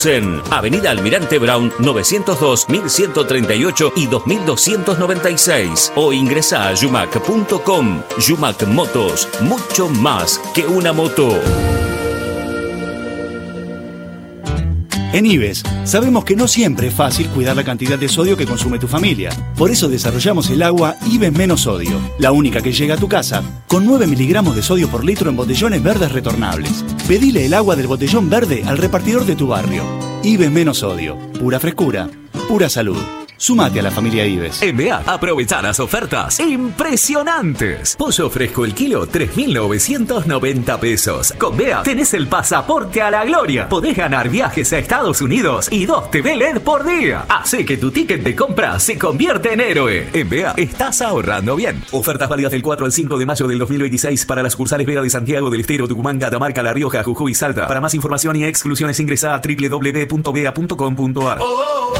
En Avenida Almirante Brown 902, 1138 y 2296 o ingresa a yumac.com. Yumac Motos, mucho más que una moto. En Ives, sabemos que no siempre es fácil cuidar la cantidad de sodio que consume tu familia. Por eso desarrollamos el agua Ives Menos Sodio, la única que llega a tu casa, con 9 miligramos de sodio por litro en botellones verdes retornables. Pedile el agua del botellón verde al repartidor de tu barrio. Ives Menos Sodio, pura frescura, pura salud. Sumate a la familia Ives. En BEA, aprovecha las ofertas impresionantes. Pollo fresco el kilo, 3.990 pesos. Con BEA tenés el pasaporte a la gloria. Podés ganar viajes a Estados Unidos y 2 TV LED por día. Hace que tu ticket de compra se convierta en héroe. En BEA estás ahorrando bien. Ofertas válidas del 4 al 5 de mayo del 2026 para las sucursales BEA de Santiago del Estero, Tucumán, Catamarca, La Rioja, Jujuy y Salta. Para más información y exclusiones ingresa a www.bea.com.ar.